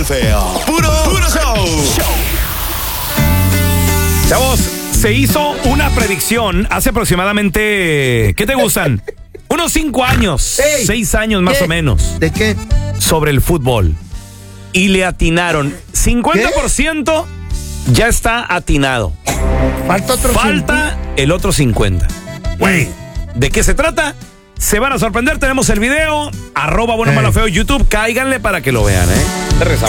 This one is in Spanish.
el feo. Puro show. Chavos, se hizo una predicción hace aproximadamente, ¿qué te gustan? Unos 5 años, Ey, 6 años más ¿qué? o menos, ¿De qué? sobre el fútbol. Y le atinaron. 50% ya está atinado. Falta otro Falta el otro 50. Güey, ¿de qué se trata? Se van a sorprender, tenemos el video, @bueno malo feo YouTube, cáiganle para que lo vean, ¿eh? Te rezamos.